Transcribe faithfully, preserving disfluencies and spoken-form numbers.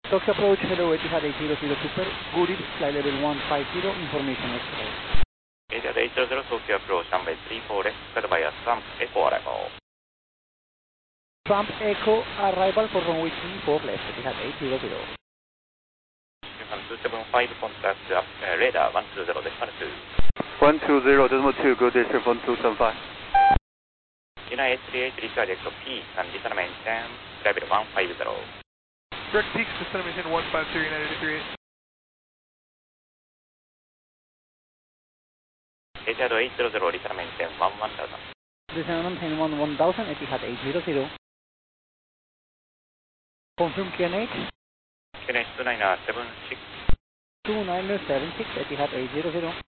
Tokyo approach, hello Etihad eight zero zero Super, good evening, flight level one five zero, information is correct. Etihad eight zero zero Tokyo approach, runway three four left, cut by a Trump Echo arrival. Trump Echo arrival for runway three four left, Etihad eight zero zero. two seven five, contact uh, radar one two zero, decimal two. one two zero, decimal two, go district one two seven five. United eight three eight, recharge X O P, and descend maintain, level one five zero. Direct peaks, descend maintain one five zero, United eight three eight. Etihad eight zero zero, descend maintain one one thousand. Descend maintain one one thousand, Etihad eight zero zero. Confirm Q N H. Q N H two nine seven six. two nine seven six, Etihad eight zero zero.